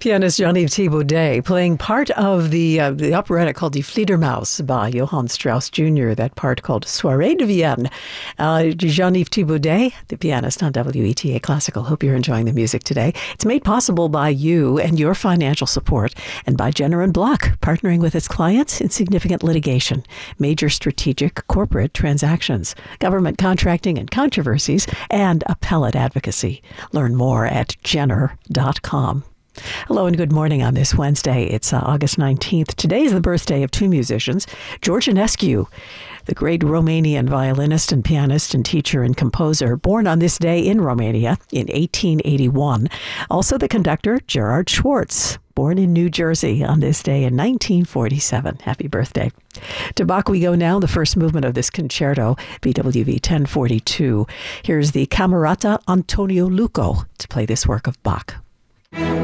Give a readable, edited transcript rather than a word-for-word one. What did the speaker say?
Pianist Jean-Yves Thibaudet playing part of the operetta called Die Fledermaus by Johann Strauss Jr., that part called Soirée de Vienne. Jean-Yves Thibaudet, the pianist on WETA Classical. Hope you're enjoying the music today. It's made possible by you and your financial support, and by Jenner & Block, partnering with its clients in significant litigation, major strategic corporate transactions, government contracting and controversies, and appellate advocacy. Learn more at jenner.com. Hello and good morning on this Wednesday. It's August 19th. Today is the birthday of two musicians, George Enescu, the great Romanian violinist and pianist and teacher and composer, born on this day in Romania in 1881. Also the conductor, Gerard Schwartz, born in New Jersey on this day in 1947. Happy birthday. To Bach we go now, the first movement of this concerto, BWV 1042. Here's the Camerata Antonio Luco to play this work of Bach.